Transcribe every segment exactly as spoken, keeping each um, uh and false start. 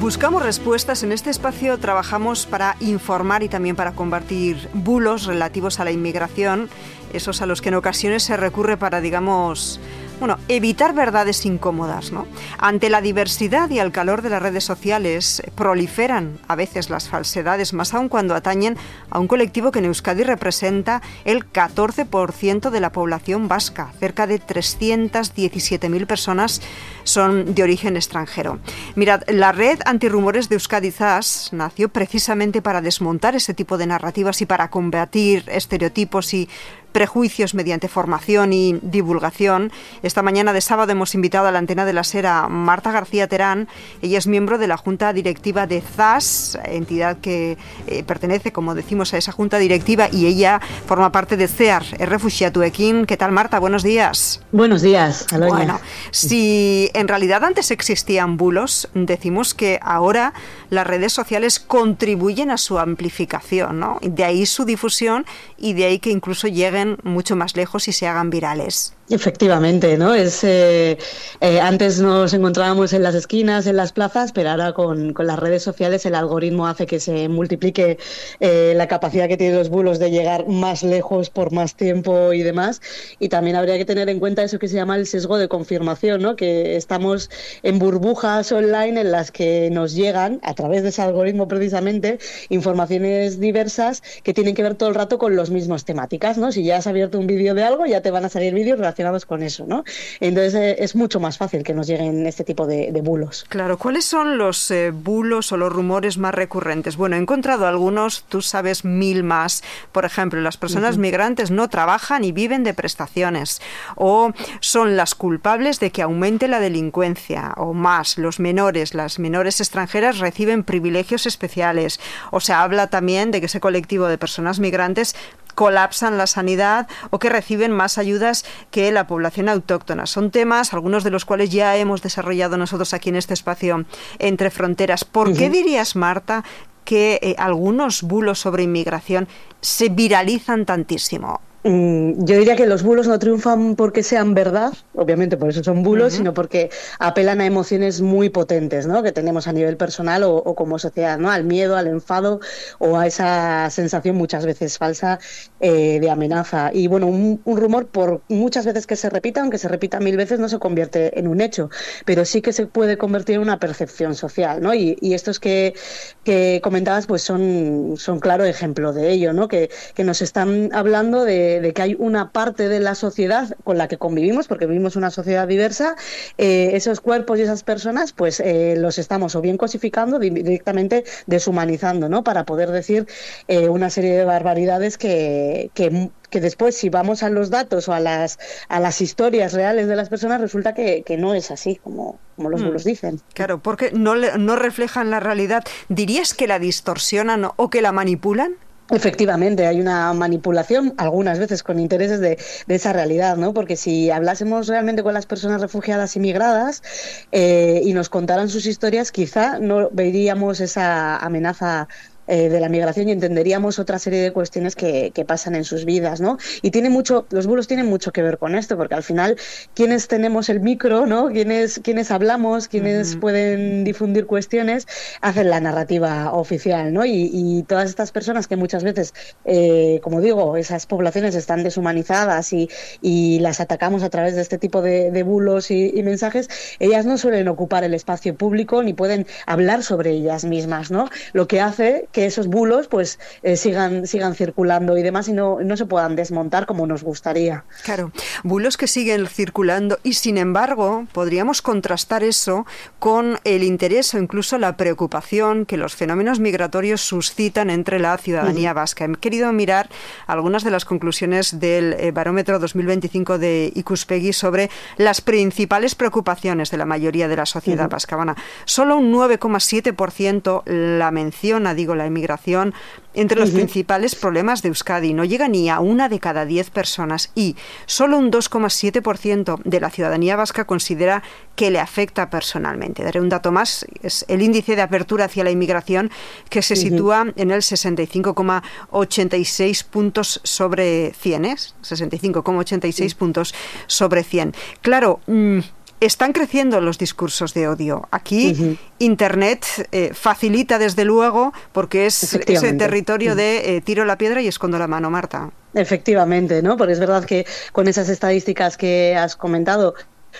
Buscamos respuestas. En este espacio trabajamos para informar y también para combatir bulos relativos a la inmigración, esos a los que en ocasiones se recurre para, digamos, bueno, evitar verdades incómodas, ¿no? Ante la diversidad y al calor de las redes sociales, proliferan a veces las falsedades, más aún cuando atañen a un colectivo que en Euskadi representa el catorce por ciento de la población vasca. Cerca de trescientas diecisiete mil personas son de origen extranjero. Mirad, la red antirrumores de Euskadi Zas nació precisamente para desmontar ese tipo de narrativas y para combatir estereotipos y prejuicios mediante formación y divulgación. Esta mañana de sábado hemos invitado a la antena de la SER a Marta García Terán. Ella es miembro de la Junta Directiva de Zas, entidad que eh, pertenece, como decimos, a esa Junta Directiva, y ella forma parte de CEAR, Errefuxiatuekin. ¿Qué tal, Marta? Buenos días. Buenos días, Aloña. Bueno, si en realidad antes existían bulos, decimos que ahora las redes sociales contribuyen a su amplificación, ¿no? De ahí su difusión y de ahí que incluso lleguen mucho más lejos y se hagan virales. Efectivamente, ¿no? Es eh, eh, antes nos encontrábamos en las esquinas, en las plazas, pero ahora con, con las redes sociales el algoritmo hace que se multiplique eh, la capacidad que tienen los bulos de llegar más lejos por más tiempo y demás. Y también habría que tener en cuenta eso que se llama el sesgo de confirmación, ¿no? Que estamos en burbujas online en las que nos llegan, a través de ese algoritmo precisamente, informaciones diversas que tienen que ver todo el rato con las mismas temáticas, ¿no? Si ya has abierto un vídeo de algo, ya te van a salir vídeos relacionados con eso, ¿no? Entonces eh, es mucho más fácil que nos lleguen este tipo de, de bulos. Claro, ¿cuáles son los eh, bulos o los rumores más recurrentes? Bueno, he encontrado algunos, tú sabes mil más. Por ejemplo, las personas uh-huh. migrantes no trabajan y viven de prestaciones, o son las culpables de que aumente la delincuencia, o más, los menores, las menores extranjeras reciben privilegios especiales, o se habla también de que ese colectivo de personas migrantes colapsan la sanidad o que reciben más ayudas que la población autóctona. Son temas, algunos de los cuales ya hemos desarrollado nosotros aquí en este espacio Entre Fronteras. ¿Por uh-huh. qué dirías, Marta, que eh, algunos bulos sobre inmigración se viralizan tantísimo? Yo diría que los bulos no triunfan porque sean verdad, obviamente por eso son bulos, uh-huh. sino porque apelan a emociones muy potentes, ¿no? Que tenemos a nivel personal o, o como sociedad, ¿no? Al miedo, al enfado o a esa sensación muchas veces falsa eh, de amenaza. Y bueno, un, un rumor, por muchas veces que se repita, aunque se repita mil veces, no se convierte en un hecho, pero sí que se puede convertir en una percepción social, ¿no? Y, y estos que, que comentabas pues son, son claro ejemplo de ello, ¿no? Que, que nos están hablando de de que hay una parte de la sociedad con la que convivimos, porque vivimos una sociedad diversa, eh, esos cuerpos y esas personas, pues eh, los estamos o bien cosificando, di- directamente deshumanizando, ¿no? Para poder decir eh, una serie de barbaridades que, que que después, si vamos a los datos o a las a las historias reales de las personas, resulta que, que no es así como, como los bulos mm, dicen. Claro, porque no, le, no reflejan la realidad. ¿Dirías que la distorsionan o que la manipulan? Efectivamente, hay una manipulación, algunas veces con intereses de, de esa realidad, ¿no? Porque si hablásemos realmente con las personas refugiadas y migradas eh, y nos contaran sus historias, quizá no veríamos esa amenaza eh, de la migración y entenderíamos otra serie de cuestiones que, que pasan en sus vidas, ¿no? Y tiene mucho, los bulos tienen mucho que ver con esto, porque al final quienes tenemos el micro, ¿no? Quienes, quienes hablamos, quienes uh-huh. pueden difundir cuestiones, hacen la narrativa oficial, ¿no? Y, y todas estas personas que muchas veces, eh, como digo, esas poblaciones están deshumanizadas y, y las atacamos a través de este tipo de, de bulos y, y mensajes, ellas no suelen ocupar el espacio público ni pueden hablar sobre ellas mismas, ¿no? Lo que hace que esos bulos pues eh, sigan sigan circulando y demás y no, no se puedan desmontar como nos gustaría. Claro, bulos que siguen circulando y sin embargo podríamos contrastar eso con el interés o incluso la preocupación que los fenómenos migratorios suscitan entre la ciudadanía uh-huh. vasca. He querido mirar algunas de las conclusiones del eh, barómetro dos mil veinticinco de Ikuspegi sobre las principales preocupaciones de la mayoría de la sociedad uh-huh. vasca. Bueno, solo un nueve coma siete por ciento la menciona, digo, la inmigración entre los uh-huh. principales problemas de Euskadi. No llega ni a una de cada diez personas y solo un dos coma siete por ciento de la ciudadanía vasca considera que le afecta personalmente. Daré un dato más, es el índice de apertura hacia la inmigración que se uh-huh. sitúa en el sesenta y cinco coma ochenta y seis puntos sobre cien, ¿eh? sesenta y cinco coma ochenta y seis uh-huh. puntos sobre cien. Claro, mmm, están creciendo los discursos de odio. Aquí uh-huh. Internet eh, facilita desde luego, porque es ese territorio uh-huh. de eh, tiro la piedra y escondo la mano, Marta. Efectivamente, ¿no? Porque es verdad que con esas estadísticas que has comentado,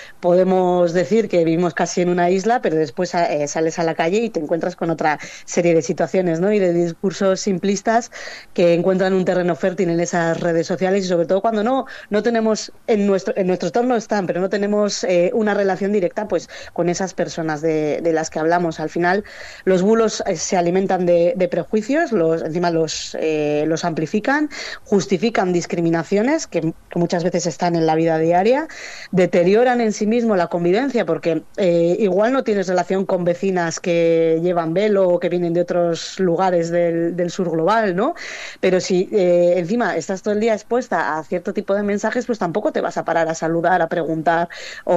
podemos decir que vivimos casi en una isla, pero después eh, sales a la calle y te encuentras con otra serie de situaciones, ¿no? Y de discursos simplistas que encuentran un terreno fértil en esas redes sociales, y sobre todo cuando no no tenemos, en nuestro en nuestro entorno están, pero no tenemos eh, una relación directa pues con esas personas de, de las que hablamos. Al final los bulos eh, se alimentan de, de prejuicios, los encima los, eh, los amplifican, justifican discriminaciones que, que muchas veces están en la vida diaria, deterioran en sí mismo la convivencia, porque eh, igual no tienes relación con vecinas que llevan velo o que vienen de otros lugares del, del sur global, ¿no? Pero si eh, encima estás todo el día expuesta a cierto tipo de mensajes, pues tampoco te vas a parar a saludar, a preguntar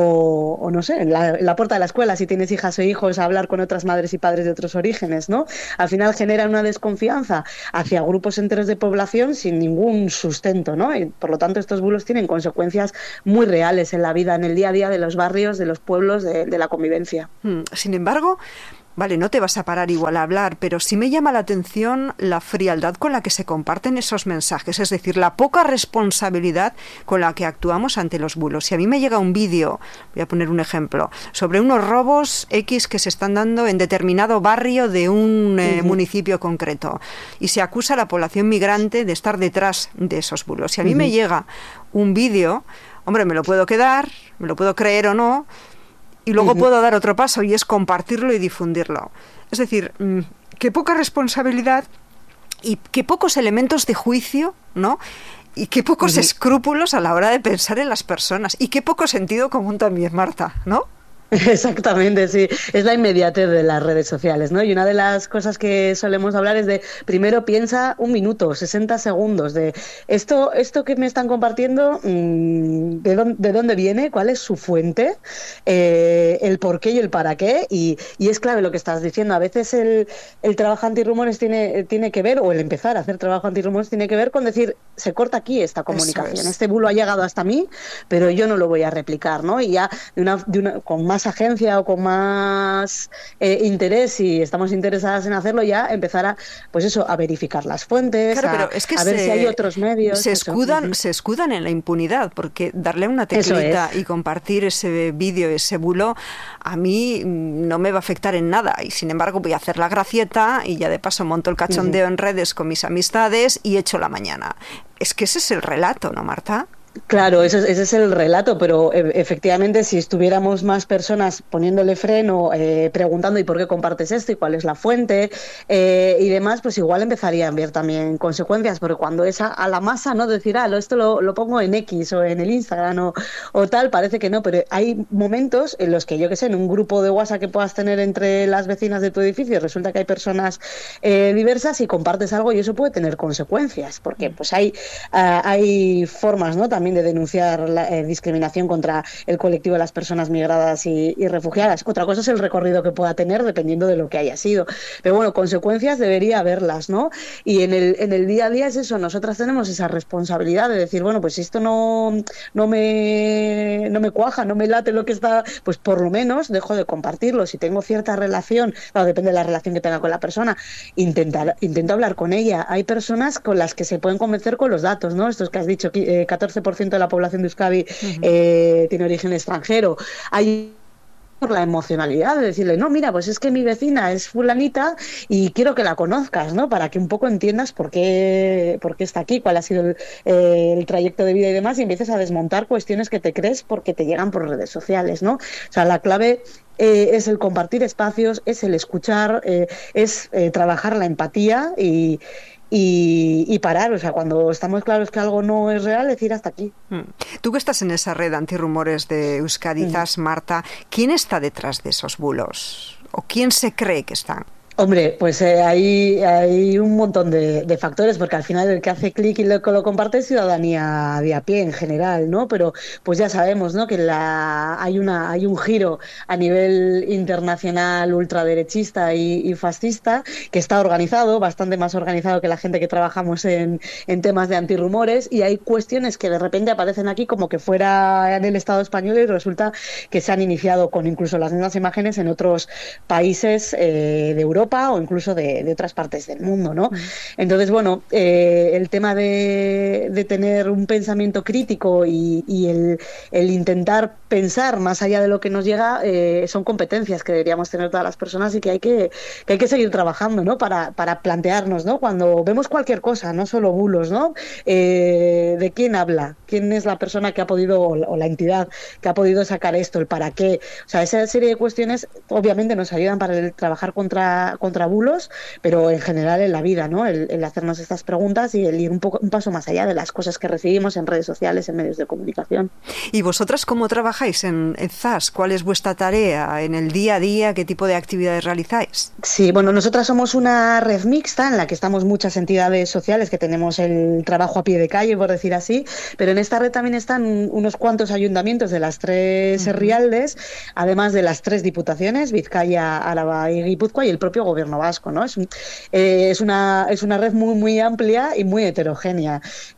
o, o no sé, en la, en la puerta de la escuela, si tienes hijas o hijos, a hablar con otras madres y padres de otros orígenes, ¿no? Al final genera una desconfianza hacia grupos enteros de población sin ningún sustento, ¿no? Y por lo tanto estos bulos tienen consecuencias muy reales en la vida, en el día a día de los barrios, de los pueblos, de, de la convivencia. Sin embargo, vale, no te vas a parar igual a hablar, pero sí me llama la atención la frialdad con la que se comparten esos mensajes, es decir, la poca responsabilidad con la que actuamos ante los bulos. Si a mí me llega un vídeo, voy a poner un ejemplo, sobre unos robos X que se están dando en determinado barrio de un eh, uh-huh. municipio concreto, y se acusa a la población migrante de estar detrás de esos bulos. Si a mí uh-huh. me llega un vídeo, hombre, me lo puedo quedar, me lo puedo creer o no, y luego uh-huh. puedo dar otro paso, y es compartirlo y difundirlo. Es decir, qué poca responsabilidad y qué pocos elementos de juicio, ¿no? Y qué pocos uh-huh. escrúpulos a la hora de pensar en las personas. Y qué poco sentido común también, Marta, ¿no? Exactamente, sí. Es la inmediatez de las redes sociales, ¿no? Y una de las cosas que solemos hablar es de, primero piensa un minuto, sesenta segundos, de esto esto que me están compartiendo, ¿de dónde, de dónde viene? ¿Cuál es su fuente? Eh, el por qué y el para qué. Y, y es clave lo que estás diciendo. A veces el, el trabajo antirrumores tiene, tiene que ver, o el empezar a hacer trabajo antirrumores tiene que ver con decir, se corta aquí esta comunicación. Es. Este bulo ha llegado hasta mí, pero yo no lo voy a replicar, ¿no? Y ya de una, de una, con más agencia o con más eh, interés, si estamos interesadas en hacerlo, ya empezar a, pues eso, a verificar las fuentes, claro, a, pero es que a se, ver si hay otros medios. Se escudan, eso. se escudan en la impunidad, porque darle una teclita y compartir ese vídeo, ese bulo, a mí no me va a afectar en nada, y sin embargo voy a hacer la gracieta y ya de paso monto el cachondeo uh-huh. en redes con mis amistades y echo la mañana. Es que ese es el relato, ¿no, Marta? Claro, ese, ese es el relato, pero e, efectivamente si estuviéramos más personas poniéndole freno, eh, preguntando ¿y por qué compartes esto? ¿Y cuál es la fuente? Eh, y demás, pues igual empezaría a ver también consecuencias, porque cuando es a, a la masa, ¿no? Decir, ah, esto lo, lo pongo en X o en el Instagram o, o tal, parece que no, pero hay momentos en los que, yo qué sé, en un grupo de WhatsApp que puedas tener entre las vecinas de tu edificio, resulta que hay personas eh, diversas y compartes algo y eso puede tener consecuencias, porque pues hay, uh, hay formas, ¿no? También de denunciar la eh, discriminación contra el colectivo de las personas migradas y, y refugiadas. Otra cosa es el recorrido que pueda tener dependiendo de lo que haya sido. Pero bueno, consecuencias debería haberlas, ¿no? Y en el, en el día a día es eso, nosotras tenemos esa responsabilidad de decir, bueno, pues si esto no, no, me, no me cuaja, no me late lo que está, pues por lo menos dejo de compartirlo. Si tengo cierta relación, claro, depende de la relación que tenga con la persona, intentar, intento hablar con ella. Hay personas con las que se pueden convencer con los datos, ¿no? Estos que has dicho, eh, catorce por ciento de la población de Euskadi uh-huh. eh, tiene origen extranjero. Hay por la emocionalidad de decirle, no, mira, pues es que mi vecina es fulanita y quiero que la conozcas, ¿no? Para que un poco entiendas por qué, por qué está aquí, cuál ha sido el, eh, el trayecto de vida y demás, y empieces a desmontar cuestiones que te crees porque te llegan por redes sociales, ¿no? O sea, la clave eh, es el compartir espacios, es el escuchar, eh, es eh, trabajar la empatía y Y, y parar, o sea, cuando estamos claros que algo no es real, decir hasta aquí. Tú que estás en esa red antirrumores de Euskadi, mm. Marta, ¿quién está detrás de esos bulos? ¿O quién se cree que están? Hombre, pues eh, hay, hay un montón de, de factores, porque al final el que hace clic y lo, lo comparte es ciudadanía de a pie en general, ¿no? Pero pues ya sabemos, ¿no? Que la, hay, una, hay un giro a nivel internacional ultraderechista y, y fascista que está organizado, bastante más organizado que la gente que trabajamos en, en temas de antirrumores, y hay cuestiones que de repente aparecen aquí como que fuera en el Estado español y resulta que se han iniciado con incluso las mismas imágenes en otros países eh, de Europa o incluso de, de otras partes del mundo, ¿no? Entonces, bueno, eh, el tema de, de tener un pensamiento crítico y, y el, el intentar pensar más allá de lo que nos llega eh, son competencias que deberíamos tener todas las personas y que hay que, que, hay que seguir trabajando, ¿no? Para, para plantearnos, ¿no? Cuando vemos cualquier cosa, no solo bulos, ¿no? Eh, ¿de quién habla? ¿Quién es la persona que ha podido, o la, o la entidad que ha podido sacar esto? ¿El para qué? O sea, esa serie de cuestiones obviamente nos ayudan para el trabajar contra contra bulos, pero en general en la vida, ¿no? El, el hacernos estas preguntas y el ir un poco un paso más allá de las cosas que recibimos en redes sociales, en medios de comunicación. ¿Y vosotras cómo trabajáis en, en Z A S? ¿Cuál es vuestra tarea en el día a día? ¿Qué tipo de actividades realizáis? Sí, bueno, nosotras somos una red mixta en la que estamos muchas entidades sociales que tenemos el trabajo a pie de calle, por decir así, pero en esta red también están unos cuantos ayuntamientos de las tres uh-huh. herrialdes, además de las tres diputaciones, Vizcaya, Álava y Guipúzcoa, y el propio gobierno vasco, ¿no? Es, un, eh, es, una, es una red muy, muy amplia y muy heterogénea.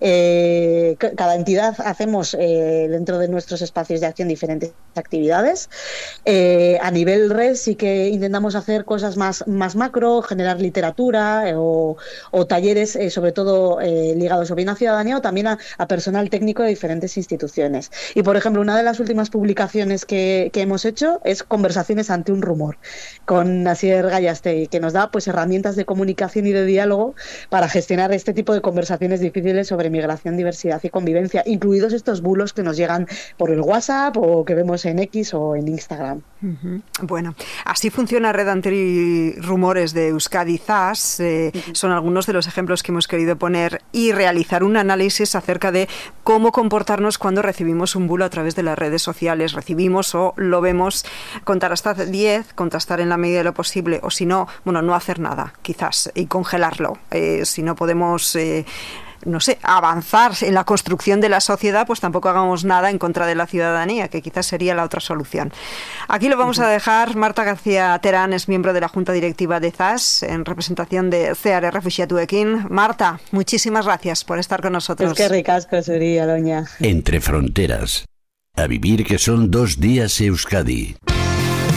Eh, cada entidad hacemos eh, dentro de nuestros espacios de acción diferentes actividades. Eh, a nivel red sí que intentamos hacer cosas más, más macro, generar literatura eh, o, o talleres, eh, sobre todo eh, ligados o bien a ciudadanía o también a, a personal técnico de diferentes instituciones. Y, por ejemplo, una de las últimas publicaciones que, que hemos hecho es Conversaciones ante un rumor, con Asier Gallastei, que nos da pues herramientas de comunicación y de diálogo para gestionar este tipo de conversaciones difíciles sobre migración, diversidad y convivencia, incluidos estos bulos que nos llegan por el WhatsApp o que vemos en X o en Instagram. Uh-huh. Bueno, así funciona Red Antirrumores de Euskadi Z A S. Eh, uh-huh. Son algunos de los ejemplos que hemos querido poner y realizar un análisis acerca de cómo comportarnos cuando recibimos un bulo a través de las redes sociales. Recibimos o lo vemos, contar hasta diez, contrastar en la medida de lo posible, o si no, bueno, no hacer nada, quizás, y congelarlo. Eh, si no podemos... Eh, no sé, avanzar en la construcción de la sociedad, pues tampoco hagamos nada en contra de la ciudadanía, que quizás sería la otra solución. Aquí lo vamos a dejar. Marta García Terán es miembro de la Junta Directiva de Z A S en representación de Ceare Refuxiatuekin. Marta, muchísimas gracias por estar con nosotros. Es que ricasco sería, doña. Entre fronteras. A vivir que son dos días Euskadi.